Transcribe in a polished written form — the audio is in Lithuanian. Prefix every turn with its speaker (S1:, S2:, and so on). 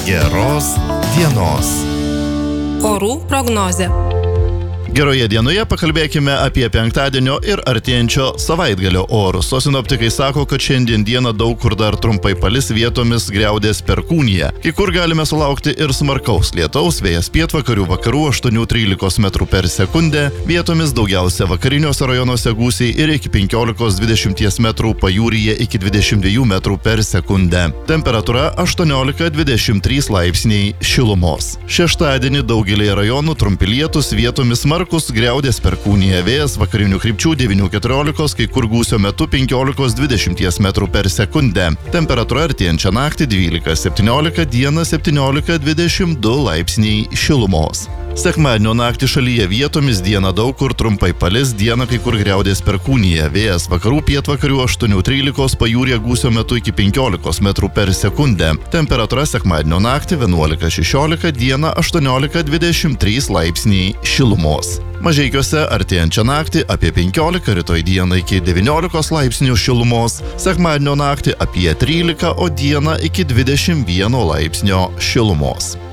S1: Geros dienos.
S2: Orų prognozė.
S1: Geroje dienoje pakalbėkime apie penktadienio ir artėjančio savaitgalio orus. O sinoptikai sako, kad šiandien dieną daug kur dar trumpai palis, vietomis griaudės perkūnija. Kai kur galime sulaukti ir smarkaus lietaus, vėjas pietvakarių vakarų 8–13 m/s, vietomis daugiausia vakariniuose rajonuose gūsiai ir iki 15–20 m, pajūryje iki 22 m/s. Temperatūra 18–23 laipsniai šilumos. Šeštadienį daugelėje rajonų trumpi lietūs, vietomis smarkus, griaudės perkūnija, vėjas vakarinių krypčių 9–14, kai kur gūsio metu 15–20 m/s. Temperatūra artėjančią naktį 12–17, dieną 17–22 laipsniai šilumos. Sekmadienio naktį šalyje vietomis, dieną daug kur trumpai palis, dieną kai kur griaudės perkūnija, vėjas vakarų pietvakarių 8–13, pajūryje gūsio metu iki 15 m/s. Temperatūra sekmadienio naktį 11–16, dieną 18–23 laipsniai šilumos. Mažeikiuose artėjančią naktį apie 15, rytoj dieną iki 19 laipsnių šilumos, sekmadienio naktį apie 13, o dieną iki 21 laipsnio šilumos.